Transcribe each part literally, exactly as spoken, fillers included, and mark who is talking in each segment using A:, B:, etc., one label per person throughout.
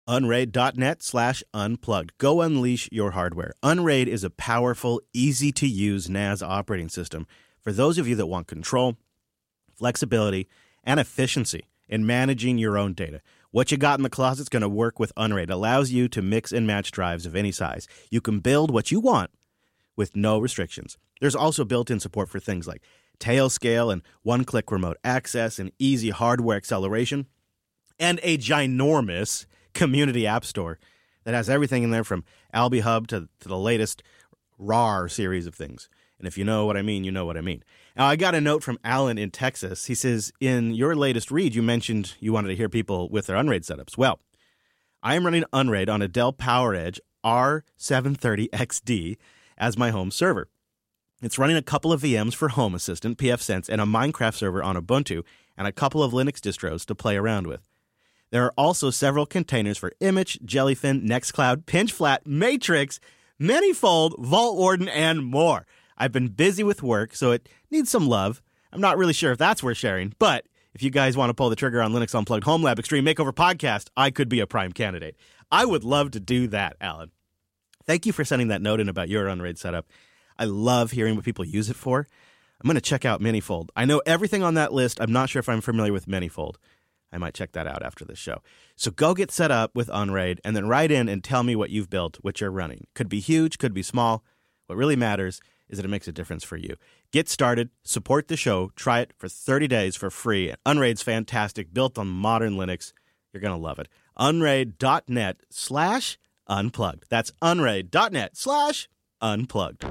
A: Unraid.net slash unplugged. Go unleash your hardware. Unraid is a powerful, easy-to-use N A S operating system for those of you that want control, flexibility, and efficiency in managing your own data. What you got in the closet is going to work with Unraid. It allows you to mix and match drives of any size. You can build what you want with no restrictions. There's also built-in support for things like Tailscale and one-click remote access and easy hardware acceleration, and a ginormous community app store that has everything in there from AlbiHub to, to the latest R A R series of things. And if you know what I mean, you know what I mean. Now, I got a note from Alan in Texas. He says, in your latest read, you mentioned you wanted to hear people with their Unraid setups. Well, I am running Unraid on a Dell PowerEdge R seven thirty X D as my home server. It's running a couple of V Ms for Home Assistant, pfSense, and a Minecraft server on Ubuntu, and a couple of Linux distros to play around with. There are also several containers for Image, Jellyfin, Nextcloud, Pinchflat, Matrix, Manyfold, Vault Warden, and more. I've been busy with work, so it needs some love. I'm not really sure if that's worth sharing, but if you guys want to pull the trigger on Linux Unplugged Home Lab Extreme Makeover Podcast, I could be a prime candidate. I would love to do that, Alan. Thank you for sending that note in about your Unraid setup. I love hearing what people use it for. I'm going to check out Manyfold. I know everything on that list. I'm not sure if I'm familiar with Manyfold. I might check that out after this show. So go get set up with Unraid and then write in and tell me what you've built, what you're running. Could be huge, could be small. What really matters is that it makes a difference for you. Get started, support the show, try it for thirty days for free. Unraid's fantastic, built on modern Linux. You're going to love it. Unraid.net slash unplugged. That's unraid.net slash unplugged.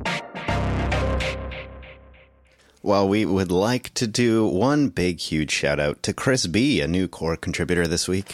B: Well, we would like to do one big, huge shout out to Chris B., a new core contributor this week.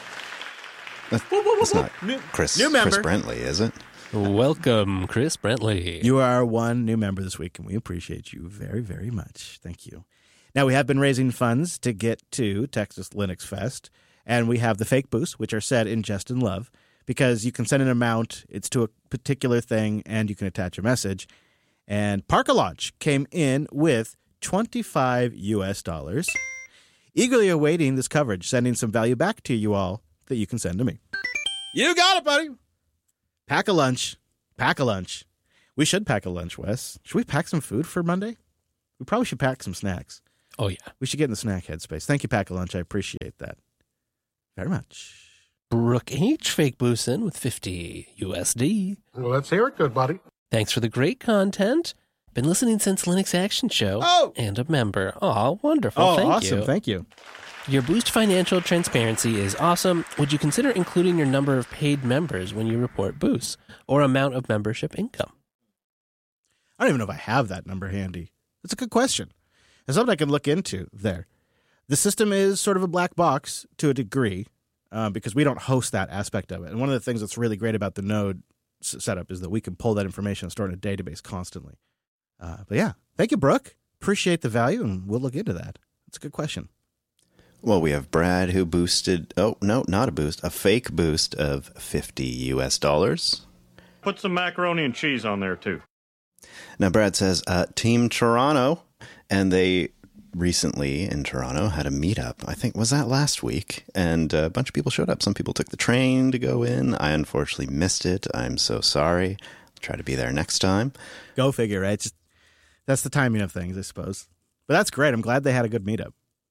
B: It's not
A: new,
B: Chris,
A: new member.
B: Chris Brentley, is it?
C: Welcome, Chris Brentley.
A: You are one new member this week, and we appreciate you very, very much. Thank you. Now, we have been raising funds to get to Texas Linux Fest, and we have the fake boosts, which are set in Just in Love, because you can send an amount, it's to a particular thing, and you can attach a message. And Parka Launch came in with twenty-five U S dollars, eagerly awaiting this coverage, sending some value back to you all that you can send to me. You got it, buddy. Pack a lunch. Pack a lunch. We should pack a lunch, Wes. Should we pack some food for Monday? We probably should pack some snacks.
C: Oh, yeah.
A: We should get in the snack headspace. Thank you, Pack a Lunch. I appreciate that very much.
C: Brooke H. fake boosts in with fifty U S D.
D: Well, let's hear it, good buddy.
C: Thanks for the great content. Been listening since Linux Action Show.
A: Oh!
C: And a member. Aw, wonderful.
A: Oh,
C: Thank
A: awesome.
C: you.
A: Thank you.
C: Your Boost financial transparency is awesome. Would you consider including your number of paid members when you report boosts or amount of membership income?
A: I don't even know if I have that number handy. That's a good question. It's something I can look into there. The system is sort of a black box to a degree uh, because we don't host that aspect of it. And one of the things that's really great about the Node s- setup is that we can pull that information and store it in a database constantly. Uh, but yeah, thank you, Brooke. Appreciate the value, and we'll look into that. That's a good question.
B: Well, we have Brad who boosted, oh, no, not a boost, a fake boost of fifty U S dollars.
E: Put some macaroni and cheese on there, too.
B: Now, Brad says, uh, Team Toronto, and they recently in Toronto had a meetup. I think, was that last week? And a bunch of people showed up. Some people took the train to go in. I unfortunately missed it. I'm so sorry. I'll try to be there next time.
A: Go figure, right? Just, that's the timing of things, I suppose. But that's great. I'm glad they had a good meetup.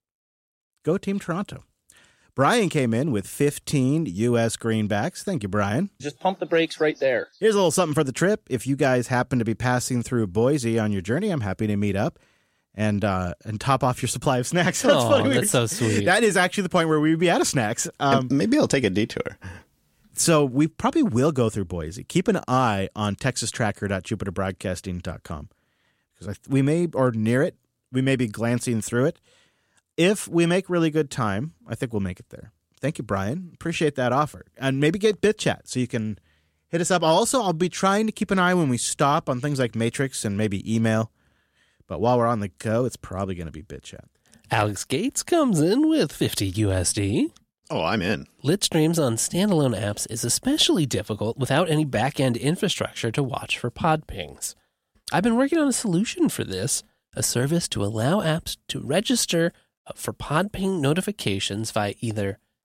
A: Go Team Toronto. Brian came in with fifteen U S greenbacks. Thank you, Brian.
F: Just pump the brakes right there.
A: Here's a little something for the trip. If you guys happen to be passing through Boise on your journey, I'm happy to meet up and uh, and top off your supply of snacks. That's
C: Oh,
A: funny.
C: that's so sweet.
A: That is actually the point where we'd be out of snacks. Um,
B: Maybe I'll take a detour.
A: so we probably will go through Boise. Keep an eye on texas tracker dot jupiter broadcasting dot com because we may, or near it, we may be glancing through it. If we make really good time, I think we'll make it there. Thank you, Brian. Appreciate that offer. And maybe get BitChat so you can hit us up. Also, I'll be trying to keep an eye when we stop on things like Matrix and maybe email. But while we're on the go, it's probably going to be BitChat.
C: Alex Gates comes in with fifty U S D.
B: Oh, I'm in.
C: Lit streams on standalone apps is especially difficult without any back-end infrastructure to watch for pod pings. I've been working on a solution for this, a service to allow apps to register for pod ping notifications via either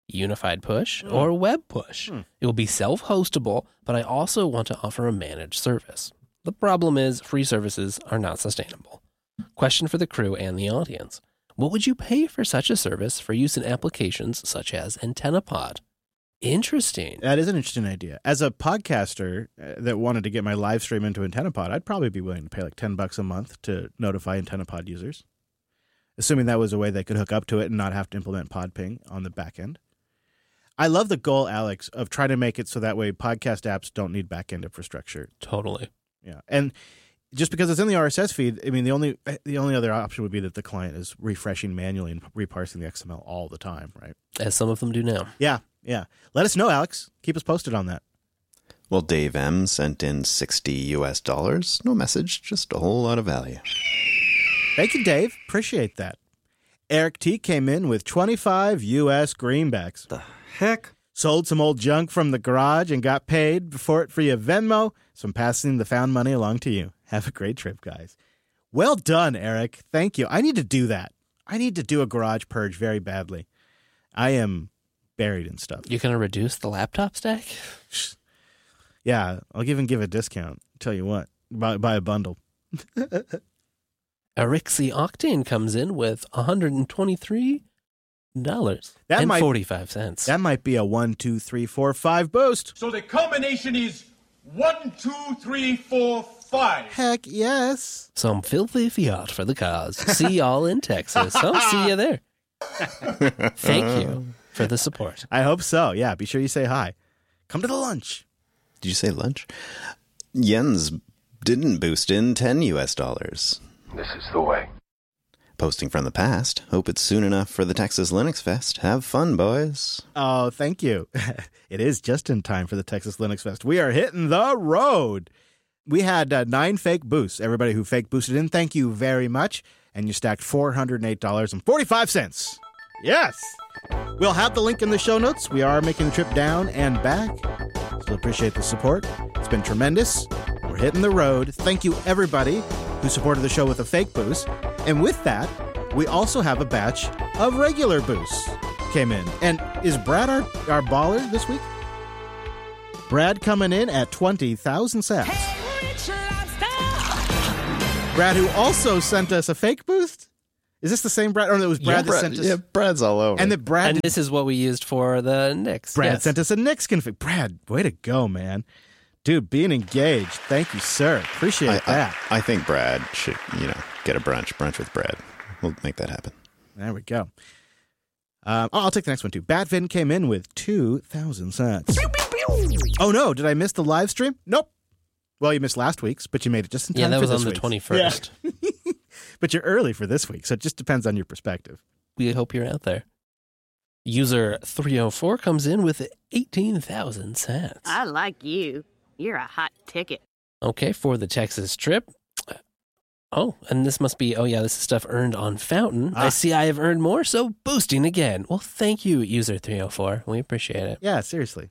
C: unified push, or web push.
A: Hmm.
C: It will be self-hostable, but I also want to offer a managed service. The problem is free services are not sustainable. Question for the crew and the audience. What would you pay for such a service for use in applications such as AntennaPod? Interesting.
A: That is an interesting idea. As a podcaster uh, that wanted to get my live stream into AntennaPod, I'd probably be willing to pay like ten bucks a month to notify AntennaPod users, assuming that was a way they could hook up to it and not have to implement PodPing on the back end. I love the goal, Alex, of trying to make it so that way podcast apps don't need back end infrastructure.
C: Totally.
A: Yeah, and just because it's in the R S S feed, I mean, the only the only other option would be that the client is refreshing manually and reparsing the X M L all the time, right?
C: As some of them do now.
A: Yeah, yeah. Let us know, Alex. Keep us posted on that.
B: Well, Dave M sent in sixty U S dollars. No message, just a whole lot of value.
A: Thank you, Dave. Appreciate that. Eric T came in with twenty-five U S greenbacks.
D: The heck?
A: Sold some old junk from the garage and got paid for it via Venmo, so I'm passing the found money along to you. Have a great trip, guys. Well done, Eric. Thank you. I need to do that. I need to do a garage purge very badly. I am buried in stuff.
C: You're going to reduce the laptop stack?
A: Yeah, I'll even give a discount. Tell you what, buy, buy a bundle.
C: Erixi Octane comes in with one hundred twenty-three dollars
A: That
C: and
A: might-
C: forty-five cents.
A: That might be a one, two, three, four, five boost.
F: So the combination is one, two, three, four, five.
A: Heck yes.
C: Some filthy fiat for the cause. See y'all in Texas. I'll see you there. Thank you for the support.
A: I hope so. Yeah, be sure you say hi. Come to the lunch.
B: Did you say lunch? Jens didn't boost in ten U S dollars.
F: This is the way.
B: Posting from the past. Hope it's soon enough for the Texas Linux Fest. Have fun, boys.
A: Oh, thank you. It is just in time for the Texas Linux Fest. We are hitting the road. We had uh, nine fake boosts. Everybody who fake boosted in, thank you very much. And you stacked four hundred eight dollars and forty-five cents. Yes. We'll have the link in the show notes. We are making the trip down and back. Still appreciate the support. It's been tremendous. We're hitting the road. Thank you, everybody who supported the show with a fake boost. And with that, we also have a batch of regular boosts came in. And is Brad our, our baller this week? Brad coming in at twenty thousand sats. Brad, who also sent us a fake boost? Is this the same Brad? Or no, it was Brad
C: Yeah,
A: that
B: Brad,
A: sent us.
B: yeah, Brad's all over.
A: And that Brad,
C: And
A: did-
C: this is what we used for the Knicks.
A: Brad
C: Yes.
A: sent us a Knicks config. Brad, way to go, man. Dude, being engaged. Thank you, sir. Appreciate
B: I,
A: that.
B: I, I think Brad should, you know, get a brunch. Brunch with Brad. We'll make that happen.
A: There we go. Um, oh, I'll take the next one, too. Batvin came in with two thousand cents. Oh, no. Did I miss the live stream? Nope. Well, you missed last week's, but you made it just in time
C: Yeah, that
A: for
C: was
A: this
C: on the
A: week's.
C: twenty-first.
A: Yeah. But you're early for this week, so it just depends on your perspective.
C: We hope you're out there. User three oh four comes in with eighteen thousand cents.
G: I like you. You're a hot ticket.
C: Okay, for the Texas trip. Oh, and this must be, oh yeah, this is stuff earned on Fountain.
A: Ah.
C: I see I have earned more, so boosting again. Well, thank you, user three oh four. We appreciate it.
A: Yeah, seriously.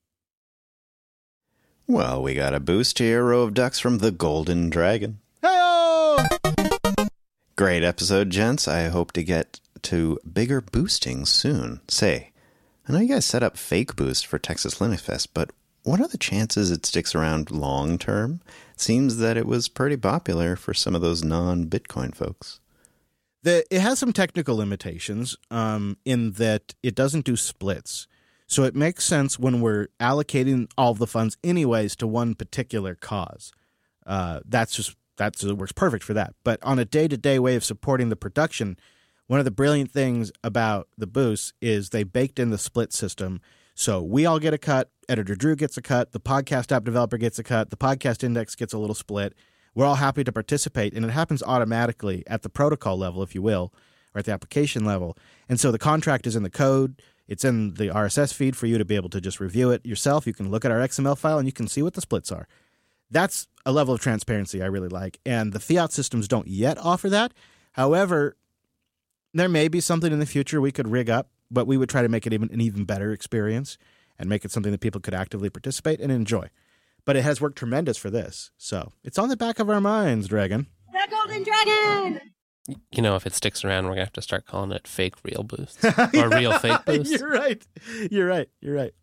B: Well, we got a boost here, row of ducks from the Golden Dragon.
A: Hey-oh!
B: Great episode, gents. I hope to get to bigger boosting soon. Say, I know you guys set up fake boost for Texas Linux Fest, but what are the chances it sticks around long term? It seems that it was pretty popular for some of those non-Bitcoin folks.
A: The, it has some technical limitations um, in that it doesn't do splits. So it makes sense when we're allocating all the funds anyways to one particular cause. Uh, that's just that's it works perfect for that. But on a day-to-day way of supporting the production, one of the brilliant things about the boosts is they baked in the split system. So we all get a cut, Editor Drew gets a cut, the podcast app developer gets a cut, the podcast index gets a little split. We're all happy to participate, and it happens automatically at the protocol level, if you will, or at the application level. And so the contract is in the code. It's in the R S S feed for you to be able to just review it yourself. You can look at our X M L file, and you can see what the splits are. That's a level of transparency I really like, and the fiat systems don't yet offer that. However, there may be something in the future we could rig up, but we would try to make it even an even better experience and make it something that people could actively participate and enjoy. But it has worked tremendous for this, so it's on the back of our minds, Dragon.
G: The Golden Dragon!
C: You know, if it sticks around, we're going to have to start calling it fake real boost or real fake boost.
A: You're right. You're right. You're right.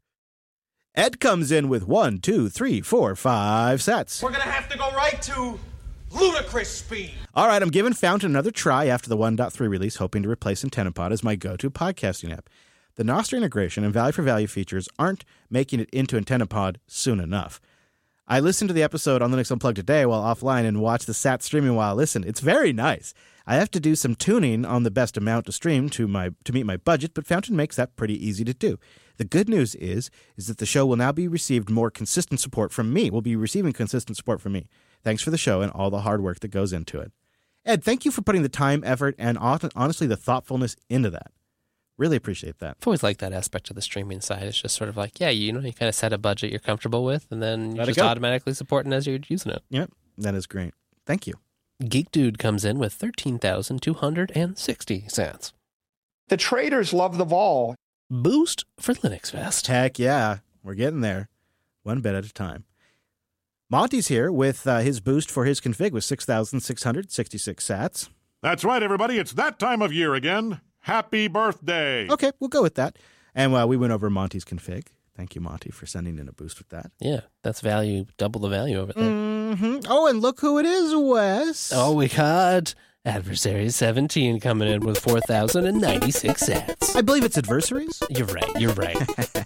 A: Ed comes in with one, two, three, four, five sets.
F: We're gonna have to go right to ludicrous speed.
A: All right, I'm giving Fountain another try after the one point three release, hoping to replace IntennaPod as my go-to podcasting app. The Nostr integration and value-for-value features aren't making it into IntennaPod soon enough. I listened to the episode on Linux Unplugged today while offline and watched the sat streaming while I listen. It's very nice. I have to do some tuning on the best amount to stream to my to meet my budget, but Fountain makes that pretty easy to do. The good news is is that the show will now be received more consistent support from me. We'll be receiving consistent support from me. Thanks for the show and all the hard work that goes into it. Ed, thank you for putting the time, effort, and honestly the thoughtfulness into that. Really appreciate that.
C: I've always liked that aspect of the streaming side. It's just sort of like, yeah, you know, you kind of set a budget you're comfortable with, and then you're just automatically supporting as you're using it.
A: Yep, that is great. Thank you.
C: Geek Dude comes in with thirteen thousand two hundred sixty cents.
D: The traders love the vol.
C: Boost for Linux Fest.
A: Heck yeah, we're getting there, one bit at a time. Monty's here with uh, his boost for his config with six thousand six hundred sixty-six sats.
H: That's right, everybody. It's that time of year again. Happy birthday.
A: Okay, we'll go with that. And uh, we went over Monty's config. Thank you, Monty, for sending in a boost with that.
C: Yeah, that's value, double the value over there.
A: Mm-hmm. Oh, and look who it is, Wes.
C: Oh, we got Adversary seventeen coming in with four thousand ninety-six sats.
A: I believe it's Adversaries.
C: You're right, you're right.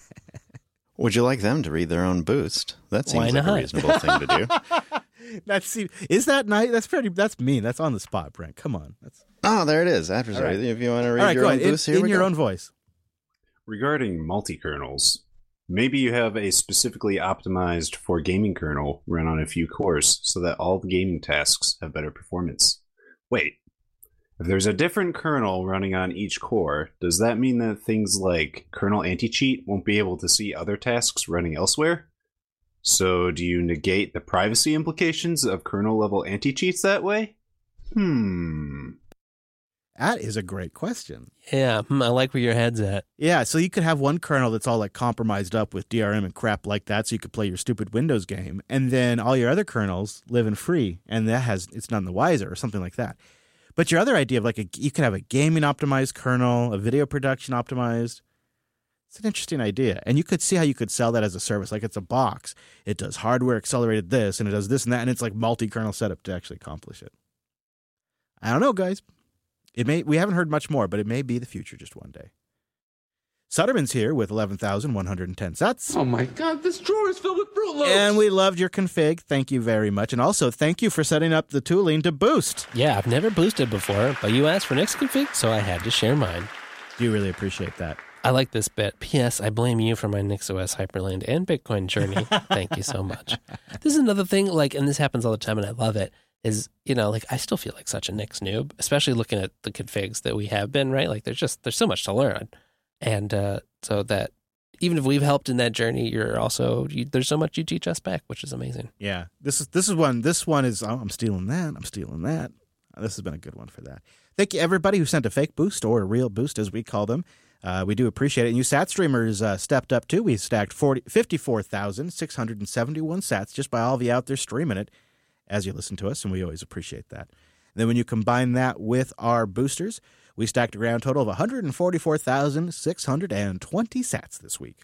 B: Would you like them to read their own boost? That seems
C: Why
B: like
C: not?
B: a reasonable thing to do.
A: That's is that nice? That's pretty. That's mean. That's on the spot, Brent. Come on. That's
B: Oh, there it is. Adversary.
A: Right.
B: If you want to read
A: all right.
B: your
A: Go
B: own
A: ahead.
B: boost,
A: In,
B: here
A: in
B: we
A: your
B: go.
A: own voice.
I: Regarding multi-kernels, maybe you have a specifically optimized for gaming kernel run on a few cores so that all the gaming tasks have better performance. Wait, if there's a different kernel running on each core, does that mean that things like kernel anti-cheat won't be able to see other tasks running elsewhere? So do you negate the privacy implications of kernel-level anti-cheats that way? Hmm...
A: That is a great question.
C: Yeah, hmm, I like where your head's at.
A: Yeah, so you could have one kernel that's all like compromised up with D R M and crap like that, so you could play your stupid Windows game, and then all your other kernels live in free, and that has it's none the wiser or something like that. But your other idea of like a you could have a gaming optimized kernel, a video production optimized. It's an interesting idea, and you could see how you could sell that as a service. Like it's a box, it does hardware accelerated this, and it does this and that, and it's like multi-kernel setup to actually accomplish it. I don't know, guys. It may we haven't heard much more, but it may be the future just one day. Sutterman's here with eleven thousand one hundred ten sats.
F: Oh my god, this drawer is filled with Fruit Loops!
A: And we loved your config. Thank you very much. And also, thank you for setting up the tooling to boost.
C: Yeah, I've never boosted before, but you asked for Nick's config, so I had to share mine.
A: Do really appreciate that.
C: I like this bit. P S. I blame you for my NixOS hyperlink and Bitcoin journey. Thank you so much. This is another thing, like, and this happens all the time, and I love it, is, you know, like, I still feel like such a Nix noob, especially looking at the configs that we have been, right? Like, there's just, there's so much to learn. And uh, so that even if we've helped in that journey, you're also, you, there's so much you teach us back, which is amazing.
A: Yeah. This is, this is one, this one is, oh, I'm stealing that. I'm stealing that. This has been a good one for that. Thank you, everybody who sent a fake boost or a real boost, as we call them. Uh, we do appreciate it. And you sat streamers uh, stepped up, too. We stacked fifty-four thousand six hundred seventy-one sats just by all of you out there streaming it as you listen to us, and we always appreciate that. And then when you combine that with our boosters, we stacked a grand total of one hundred forty-four thousand six hundred twenty sats this week.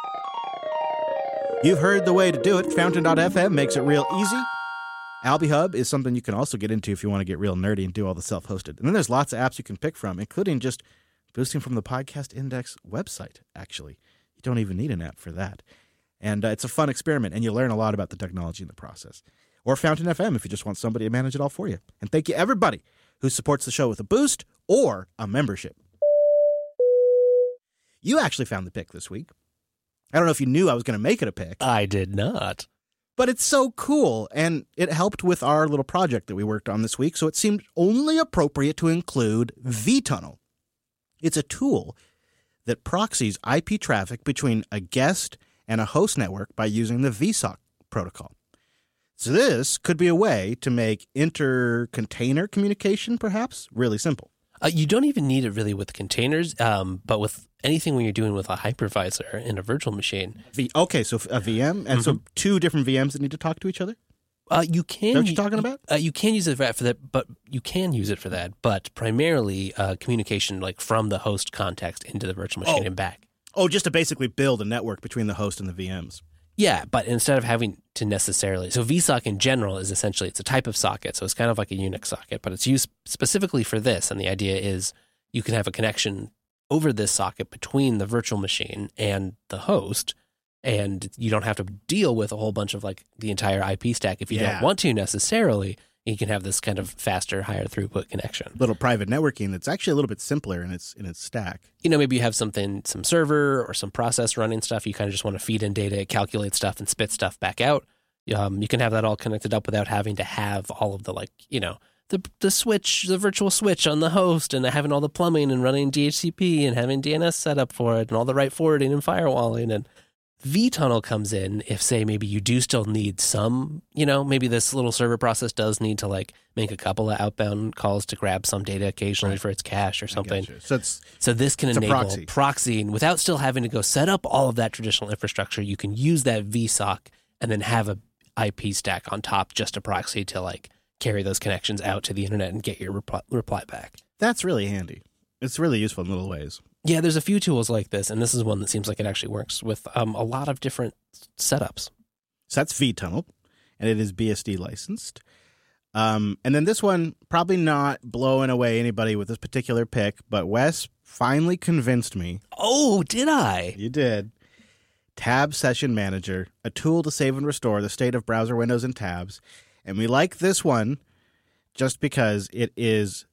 A: You've heard the way to do it. Fountain dot f m makes it real easy. AlbiHub is something you can also get into if you want to get real nerdy and do all the self-hosted. And then there's lots of apps you can pick from, including just boosting from the Podcast Index website, actually. You don't even need an app for that. And uh, it's a fun experiment, and you learn a lot about the technology in the process. Or Fountain F M if you just want somebody to manage it all for you. And thank you, everybody who supports the show with a boost or a membership. You actually found the pick this week. I don't know if you knew I was going to make it a pick.
C: I did not.
A: But it's so cool, and it helped with our little project that we worked on this week, so it seemed only appropriate to include vTunnel. It's a tool that proxies I P traffic between a guest and a host network by using the V S O C protocol. So this could be a way to make inter-container communication, perhaps, really simple.
C: Uh, you don't even need it really with containers, um, but with anything when you're doing with a hypervisor in a virtual machine.
A: V- okay, so a V M, and mm-hmm. so two different V Ms that need to talk to each other?
C: Uh, you can.
A: Is that what you're talking about?
C: Uh, you can use it for that, for that, but you can use it for that. But primarily, uh, communication like from the host context into the virtual machine
A: Oh.
C: and back.
A: Oh, just to basically build a network between the host and the V Ms.
C: Yeah, but instead of having to necessarily, so V SOC in general is essentially it's a type of socket, so it's kind of like a Unix socket, but it's used specifically for this. And the idea is you can have a connection over this socket between the virtual machine and the host. And you don't have to deal with a whole bunch of like the entire I P stack if you
A: Yeah.
C: don't want to necessarily. You can have this kind of faster, higher throughput connection.
A: Little private networking that's actually a little bit simpler in its in its stack.
C: You know, maybe you have something, some server or some process running stuff. You kind of just want to feed in data, calculate stuff, and spit stuff back out. Um, you can have that all connected up without having to have all of the like, you know, the the switch, the virtual switch on the host, and having all the plumbing and running D H C P and having D N S set up for it, and all the right forwarding and firewalling. And vTunnel comes in if, say, maybe you do still need some, you know, maybe this little server process does need to like make a couple of outbound calls to grab some data occasionally
A: Right.
C: for its cache or something.
A: Gotcha. So it's
C: So this can
A: It's a
C: enable
A: proxy.
C: proxying without still having to go set up all of that traditional infrastructure. You can use that V SOC and then have a I P stack on top just a proxy to like carry those connections out to the internet and get your reply, reply back.
A: that's really handy. It's really useful in little ways.
C: Yeah, there's a few tools like this, and this is one that seems like it actually works with um, a lot of different setups.
A: So that's vTunnel, and it is B S D licensed. Um, and then this one, probably not blowing away anybody with this particular pick, but Wes finally convinced me.
C: Oh, did I?
A: You did. Tab Session Manager, a tool to save and restore the state of browser windows and tabs. And we like this one just because it is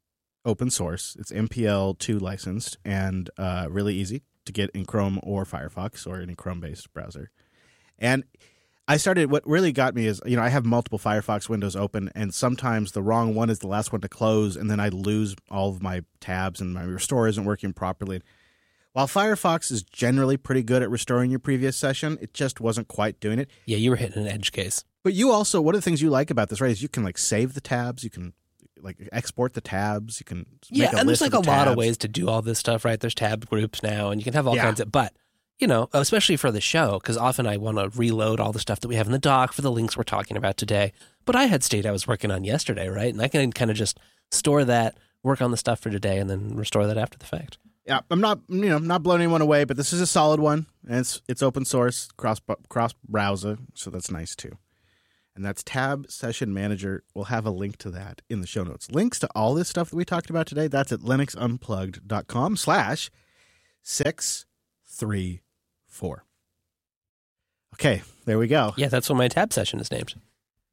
A: open source. It's M P L two licensed and uh, really easy to get in Chrome or Firefox or any Chrome-based browser. And I started, what really got me is, you know, I have multiple Firefox windows open, and sometimes the wrong one is the last one to close, and then I lose all of my tabs and my restore isn't working properly. While Firefox is generally pretty good at restoring your previous session, it just wasn't quite doing it.
C: Yeah, you were hitting an edge case.
A: But you also, one of the things you like about this, right, is you can like save the tabs, you can like export the tabs, you can
C: Yeah,
A: make a
C: and there's
A: list
C: like
A: of
C: a
A: the
C: lot of
A: tabs.
C: ways to do all this stuff, right? There's tab groups now, and you can have all
A: Yeah.
C: kinds of, but, you know, especially for the show, because often I want to reload all the stuff that we have in the doc for the links we're talking about today. But I had state I was working on yesterday, right? And I can kind of just store that, work on the stuff for today, and then restore that after the fact.
A: Yeah, I'm not, you know, not blowing anyone away, but this is a solid one, and it's it's open source, cross cross browser, so that's nice too. And that's Tab Session Manager. We'll have a link to that in the show notes. Links to all this stuff that we talked about today, that's at linuxunplugged.com slash six three four. Okay, there we go.
C: Yeah, that's what my tab session is named.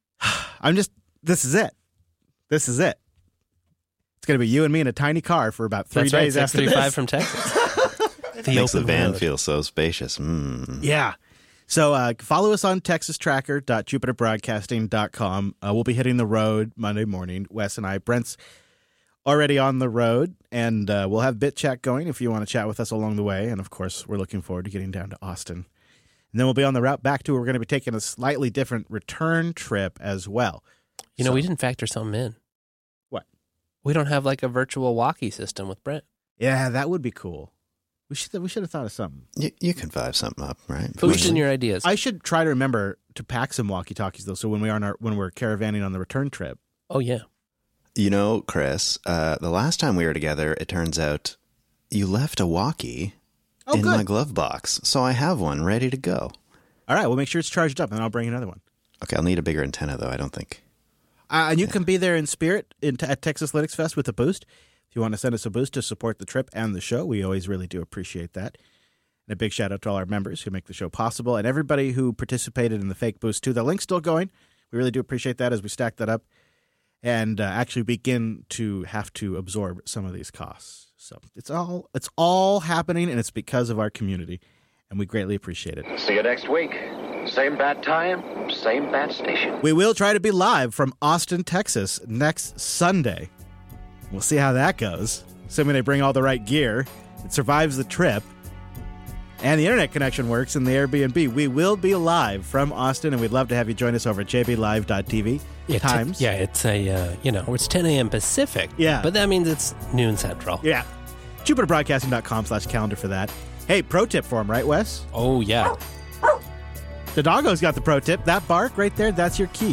A: I'm just, this is it. This is it. It's going to be you and me in a tiny car for about three
C: That's right,
A: days after this.
C: six thirty-five from Texas. the
B: Makes the
C: open
B: van
C: road.
B: feel so spacious. Mm.
A: Yeah. So uh, follow us on texas tracker dot jupiter broadcasting dot com. Uh, we'll be hitting the road Monday morning. Wes and I. Brent's already on the road, and uh, we'll have Bit Chat going if you want to chat with us along the way. And, of course, we're looking forward to getting down to Austin. And then we'll be on the route back to where we're going to be taking a slightly different return trip as well.
C: You know,
A: So-
C: we didn't factor something in.
A: What?
C: We don't have like a virtual walkie system with Brent.
A: Yeah, that would be cool. We should we should have thought of something.
B: You, you can vibe something up, right?
C: Boost in your ideas.
A: I should try to remember to pack some walkie-talkies, though, so when we are on our, when we're caravanning on the return trip.
C: oh, yeah.
B: You know, Chris, uh, the last time we were together, it turns out you left a walkie
A: Oh,
B: in
A: good.
B: my glove box. So I have one ready to go.
A: All right, we'll make sure it's charged up, and I'll bring another one.
B: Okay, I'll need a bigger antenna, though, I don't think.
A: Uh, and you can be there in spirit in t- at Texas Linux Fest with a boost. If you want to send us a boost to support the trip and the show, we always really do appreciate that. And a big shout out to all our members who make the show possible and everybody who participated in the fake boost, too. The link's still going. We really do appreciate that as we stack that up and uh, actually begin to have to absorb some of these costs. So it's all it's all happening, and it's because of our community, and we greatly appreciate it.
J: See you next week. Same bad time, same bad station.
A: We will try to be live from Austin, Texas next Sunday. We'll see how that goes. Assuming they bring all the right gear, it survives the trip, and the internet connection works in the Airbnb. We will be live from Austin, and we'd love to have you join us over at j b live dot t v.
C: Yeah,
A: Times.
C: T- yeah, it's a, uh, you know, it's ten a.m. Pacific.
A: Yeah.
C: But that means it's noon Central.
A: Yeah. jupiter broadcasting dot com slash calendar for that. Hey, pro tip for him, right, Wes?
C: Oh, yeah.
A: The doggo's got the pro tip. That bark right there, that's your key.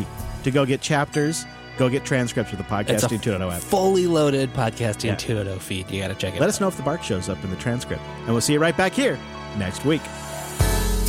A: to go get chapters, go get transcripts for the Podcasting two point oh app.
C: Fully loaded Podcasting
A: Yeah.
C: two point oh feed. You got to check it
A: Let
C: out.
A: us know if the bark shows up in the transcript. And we'll see you right back here next week.